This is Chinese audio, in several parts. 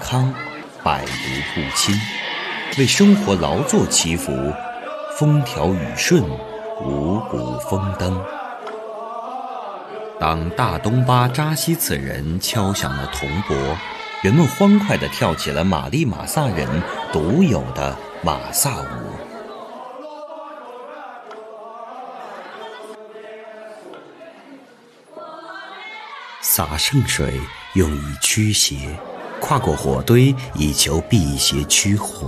康，百毒不侵，为生活劳作祈福，风调雨顺，五谷丰登。当大东巴扎西次人敲响了铜钵，人们欢快地跳起了玛丽玛萨人独有的玛萨舞。洒圣水用以驱邪，跨过火堆以求辟邪驱祸。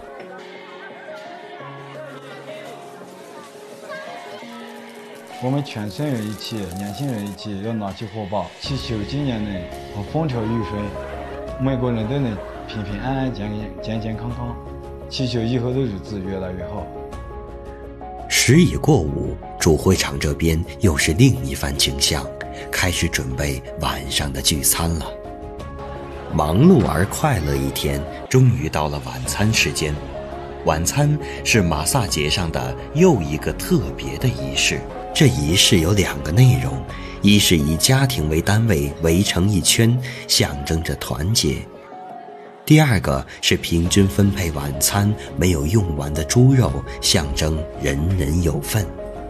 我们全村人一起，年轻人一起，要拿起火把，祈求今年能风调雨顺，每个人都能平平安安、健健康康，祈求以后的日子越来越好。 时已过午，主会场这边又是另一番景象，开始准备晚上的聚餐了。忙碌而快乐一天，终于到了晚餐时间。晚餐是玛萨节上的又一个特别的仪式。这仪式有2个内容，一是以家庭为单位围成一圈，象征着团结；第二个是平均分配晚餐没有用完的猪肉，象征人人有份。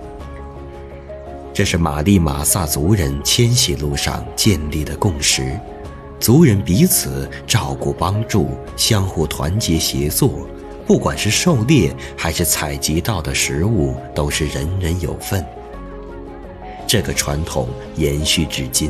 这是玛丽玛萨族人迁徙路上建立的共识，族人彼此照顾帮助，相互团结协作，不管是狩猎还是采集到的食物，都是人人有份。这个传统延续至今。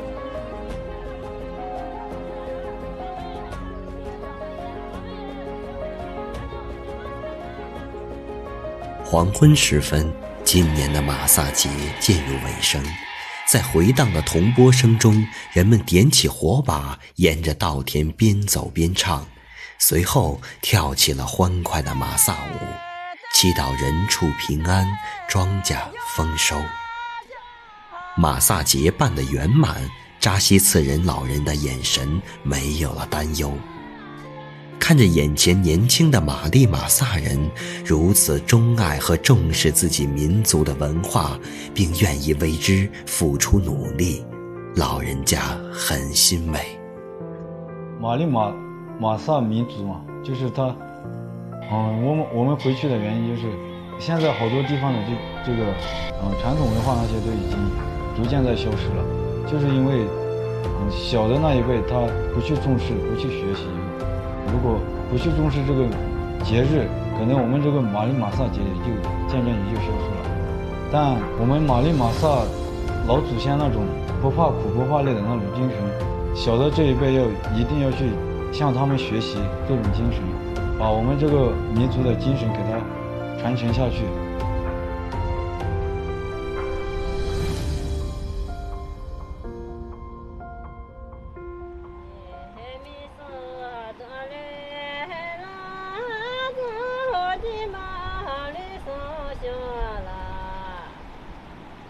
黄昏时分，今年的玛萨节渐入尾声，在回荡的铜钵声中，人们点起火把，沿着稻田边走边唱，随后跳起了欢快的玛萨舞，祈祷人畜平安，庄稼丰收。玛萨节办得圆满，扎西次人老人的眼神没有了担忧。看着眼前年轻的玛丽玛萨人如此钟爱和重视自己民族的文化，并愿意为之付出努力，老人家很欣慰。 玛丽玛萨民族嘛，就是他，我们回去的原因就是，现在好多地方的这个传统文化那些都已经逐渐在消失了，就是因为小的那一辈他不去重视，不去学习，如果不去重视这个节日，可能我们这个玛丽玛萨节渐渐消失了。但我们玛丽玛萨老祖先那种不怕苦不怕累的那种精神，小的这一辈一定要去向他们学习这种精神，把我们这个民族的精神给它传承下去，